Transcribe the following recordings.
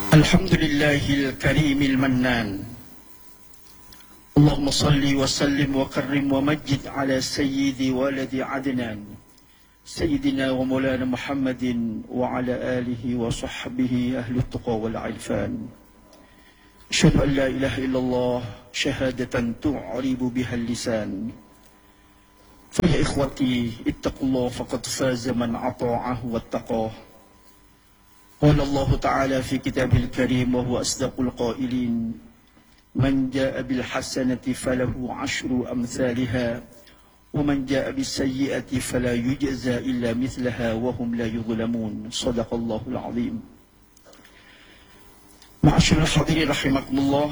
الحمد لله الكريم المنان. اللهم صل وسلم وكرم ومجد على سيد ولد عدنان سيدنا ومولانا محمد وعلى آله وصحبه أهل التقى والعرفان. أشهد أن لا إله إلا الله شهادة تعرب بها اللسان. فيا إخوتي اتقوا الله فقد فاز من أطاعه واتقاه. قال الله تعالى في كتابه الكريم وهو أصدق القائلين: من جاء بالحسنة فله 10 أمثالها ومن جاء بالسيئة فلا يجزى إلا مثلها وهم لا يظلمون. صدق الله العظيم. Ma'asyiral hadirin rahimakumullah,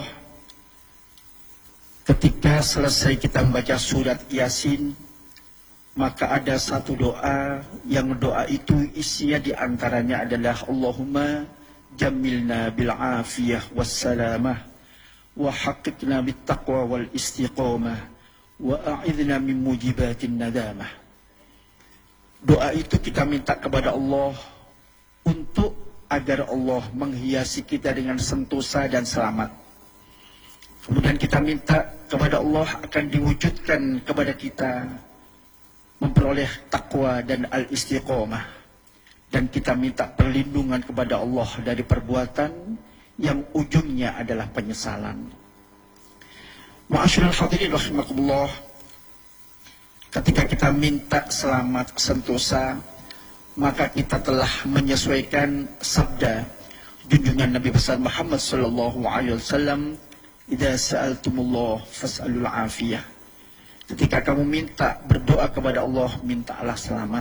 ketika selesai kita membaca surat Yasin, maka ada satu doa yang doa itu isinya diantaranya adalah Allahumma jammilna bil afiyah wassalamah wa haqiqna bit taqwa wal istiqamah wa a'idna min mujibatin nadamah. Doa itu kita minta kepada Allah untuk agar Allah menghiasi kita dengan sentosa dan selamat. Kemudian kita minta kepada Allah akan diwujudkan kepada kita memperoleh takwa dan al-istiqomah. Dan kita minta perlindungan kepada Allah dari perbuatan yang ujungnya adalah penyesalan. Ma'asyiral hadirin rahimakumullah, ketika kita minta selamat sentosa, maka kita telah menyesuaikan sabda junjungan Nabi besar Muhammad sallallahu alaihi wasallam, "Idza sa'altumullah fas'alul afiyah." Ketika kamu minta, berdoa kepada Allah, mintalah selamat.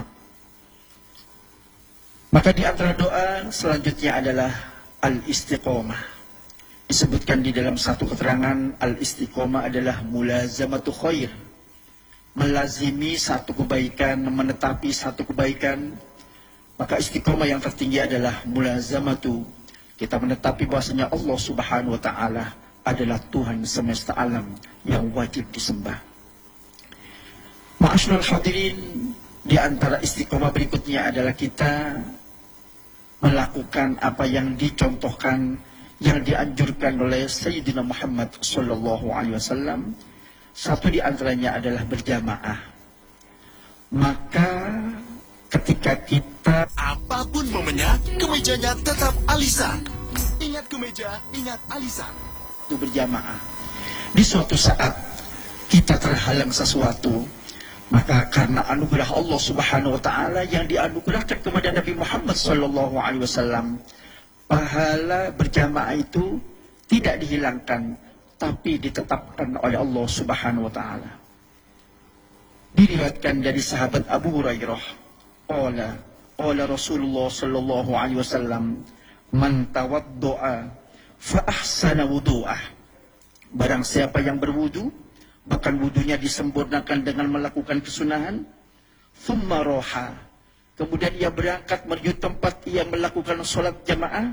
Maka di antara doa selanjutnya adalah al-istiqomah. Disebutkan di dalam satu keterangan, al-istiqomah adalah mulazamatu khair. Melazimi satu kebaikan, menetapi satu kebaikan. Maka istiqomah yang tertinggi adalah mulazamatu. Kita menetapi bahwasanya Allah Subhanahu wa Ta'ala adalah Tuhan semesta alam yang wajib disembah. Ma'asyiral hadirin, di antara istiqomah berikutnya adalah kita melakukan apa yang dicontohkan, yang dianjurkan oleh Sayyidina Muhammad sallallahu alaihi wasallam. Satu di antaranya adalah berjamaah. Maka ketika kita apapun momennya, kemejanya tetap alisan. Ingat kemeja, ingat alisan. Itu berjamaah. Di suatu saat kita terhalang sesuatu, maka karena anugerah Allah Subhanahu wa Ta'ala yang dianugerahkan kepada Nabi Muhammad sallallahu alaihi wasallam, pahala berjamaah itu tidak dihilangkan, tapi ditetapkan oleh Allah Subhanahu wa Ta'ala. Diriwayatkan dari sahabat Abu Hurairah, qala Rasulullah sallallahu alaihi wasallam, man tawaddo'a fa ahsana wudu'ah. Barang siapa yang berwudu, bahkan wudunya disempurnakan dengan melakukan kesunahan, thumma roha, kemudian ia berangkat menuju tempat ia melakukan sholat jamaah,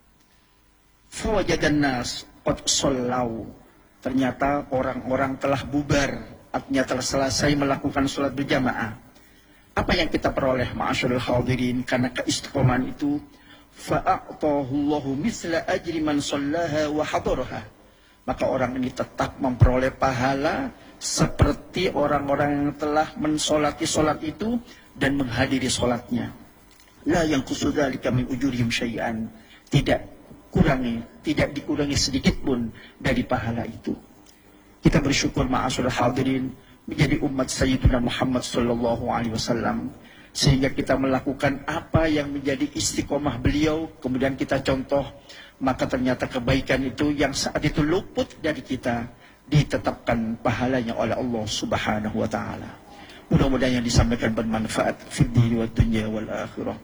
fawajadan nas qad shollau, ternyata orang-orang telah bubar, artinya telah selesai melakukan sholat berjamaah. Apa yang kita peroleh ma'asyiral hadirin karena keistiqomahan itu? Fa'a'tahu Allahu misla ajri man shallaha wa hadaraha. Maka orang ini tetap memperoleh pahala seperti orang-orang yang telah mensolati solat itu dan menghadiri solatnya. La yang kusudzalika min ujurihim syai'an. Tidak dikurangi sedikit pun dari pahala itu. Kita bersyukur ma'asyiral hadirin menjadi umat Sayyidina Muhammad sallallahu alaihi wasallam, sehingga kita melakukan apa yang menjadi istiqomah beliau, kemudian kita contoh, maka ternyata kebaikan itu yang saat itu luput dari kita ditetapkan pahalanya oleh Allah Subhanahu wa Ta'ala. Mudah-mudahan yang disampaikan bermanfaat fid din wad dunya wal akhirah.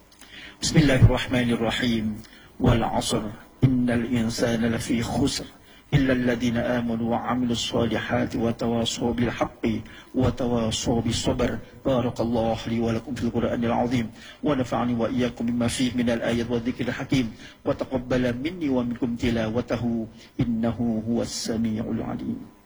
Bismillahirrahmanirrahim. Wal 'asr innal insana lafi khusr illa alladhina amanu wa 'amilus solihati wa tawassaw bil haqqi wa tawassaw bis sabr. Barakallahu li wa lakum fil Qur'anil 'azim wa nafa'ani wa iyyakum bima fihi minal ayat wa dzikril hakim wa taqabbala minni wa minkum tilawatahu innahu huwas samiul 'alim.